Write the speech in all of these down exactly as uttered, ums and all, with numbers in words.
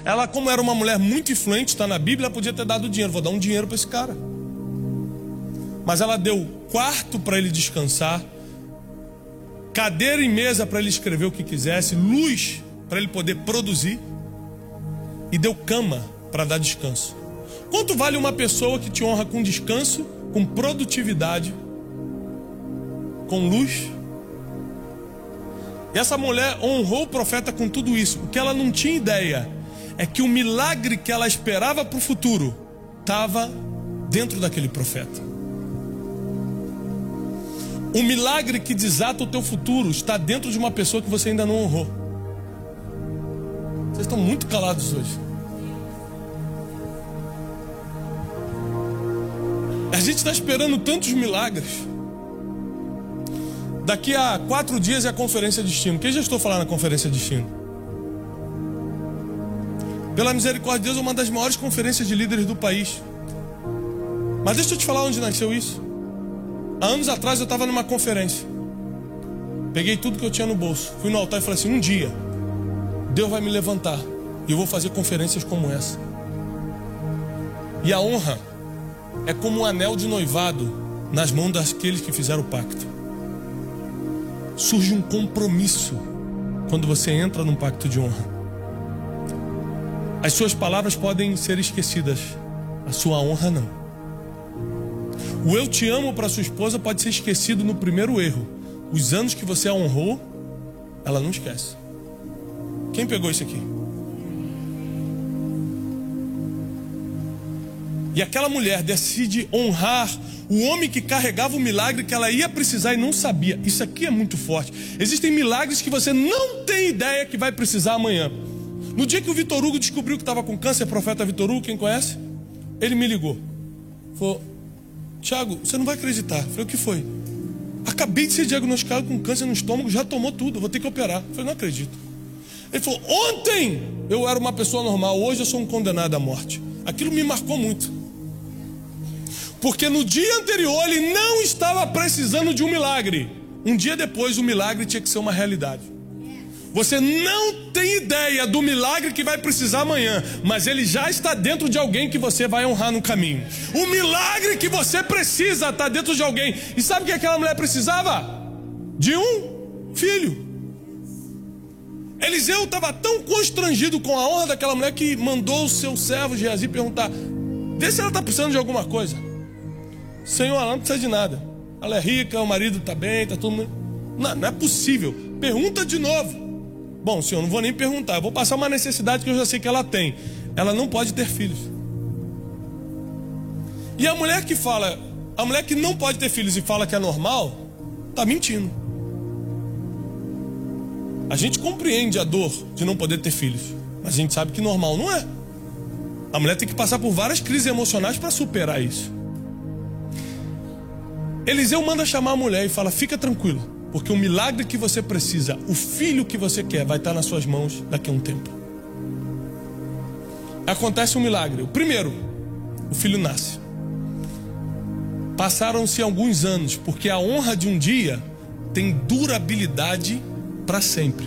Ela, como era uma mulher muito influente, está na Bíblia, ela podia ter dado dinheiro. Vou dar um dinheiro para esse cara. Mas ela deu quarto para ele descansar, cadeira e mesa para ele escrever o que quisesse, luz para ele poder produzir, e deu cama para dar descanso. Quanto vale uma pessoa que te honra com descanso, com produtividade, com luz? E essa mulher honrou o profeta com tudo isso. O que ela não tinha ideia é que o milagre que ela esperava para o futuro estava dentro daquele profeta. O milagre que desata o teu futuro está dentro de uma pessoa que você ainda não honrou. Vocês estão muito calados hoje. A gente está esperando tantos milagres. Daqui a quatro dias é a Conferência Destino. Quem já estou falando na Conferência Destino? Pela misericórdia de Deus, é uma das maiores conferências de líderes do país. Mas deixa eu te falar onde nasceu isso. Há anos atrás eu estava numa conferência. Peguei tudo que eu tinha no bolso. Fui no altar e falei assim: um dia Deus vai me levantar e eu vou fazer conferências como essa. E a honra é como um anel de noivado nas mãos daqueles que fizeram o pacto. Surge um compromisso quando você entra num pacto de honra. As suas palavras podem ser esquecidas, a sua honra não. O eu te amo para sua esposa pode ser esquecido no primeiro erro. Os anos que você a honrou, ela não esquece. Quem pegou isso aqui? E aquela mulher decide honrar o homem que carregava o milagre que ela ia precisar e não sabia. Isso aqui é muito forte. Existem milagres que você não tem ideia que vai precisar amanhã. No dia que o Vitor Hugo descobriu que estava com câncer, profeta Vitor Hugo, quem conhece? Ele me ligou. Falou: Tiago, você não vai acreditar. Eu falei: o que foi? Acabei de ser diagnosticado com câncer no estômago, já tomou tudo, vou ter que operar. Eu falei: não acredito. Ele falou: ontem eu era uma pessoa normal, hoje eu sou um condenado à morte. Aquilo me marcou muito. Porque no dia anterior ele não estava precisando de um milagre. Um dia depois o milagre tinha que ser uma realidade. Você não tem ideia do milagre que vai precisar amanhã, mas ele já está dentro de alguém que você vai honrar no caminho. O milagre que você precisa está dentro de alguém. E sabe o que aquela mulher precisava? De um filho. Eliseu estava tão constrangido com a honra daquela mulher que mandou o seu servo Geazi perguntar: vê se ela está precisando de alguma coisa. Senhor, ela não precisa de nada. Ela é rica, o marido está bem, está tudo... Não, não é possível. Pergunta de novo. Bom, senhor, não vou nem perguntar. Eu vou passar uma necessidade que eu já sei que ela tem. Ela não pode ter filhos. E a mulher que fala, a mulher que não pode ter filhos e fala que é normal, está mentindo. A gente compreende a dor de não poder ter filhos, mas a gente sabe que normal não é. A mulher tem que passar por várias crises emocionais para superar isso. Eliseu manda chamar a mulher e fala: fica tranquilo, porque o milagre que você precisa, o filho que você quer, vai estar nas suas mãos daqui a um tempo. Acontece um milagre. O primeiro, o filho nasce. Passaram-se alguns anos, porque a honra de um dia tem durabilidade para sempre.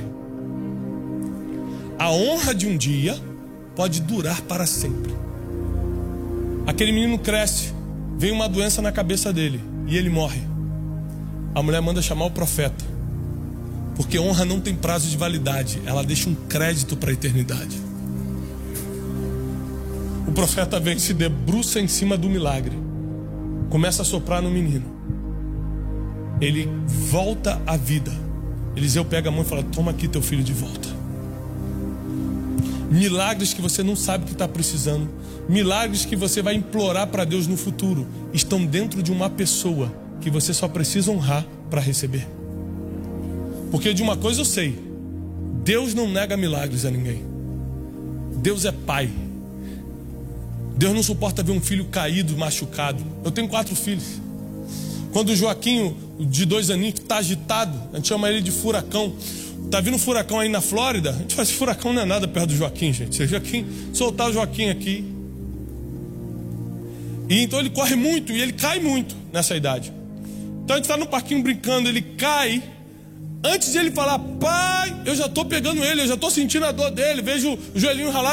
A honra de um dia pode durar para sempre. Aquele menino cresce, vem uma doença na cabeça dele e ele morre. A mulher manda chamar o profeta, porque honra não tem prazo de validade, ela deixa um crédito para a eternidade. O profeta vem, se debruça em cima do milagre, começa a soprar no menino, ele volta à vida. Eliseu pega a mão e fala: toma aqui teu filho de volta. Milagres que você não sabe que está precisando, milagres que você vai implorar para Deus no futuro, estão dentro de uma pessoa que você só precisa honrar para receber. Porque de uma coisa eu sei: Deus não nega milagres a ninguém. Deus é pai. Deus não suporta ver um filho caído, machucado. Eu tenho quatro filhos. Quando o Joaquim, de dois aninhos, está agitado, a gente chama ele de furacão. Tá vindo um furacão aí na Flórida, a gente faz furacão não é nada perto do Joaquim, gente. Se o Joaquim soltar o Joaquim aqui, e então ele corre muito e ele cai muito nessa idade. Então a gente está no parquinho brincando, ele cai. Antes de ele falar: pai, eu já estou pegando ele, eu já estou sentindo a dor dele, vejo o joelhinho ralado.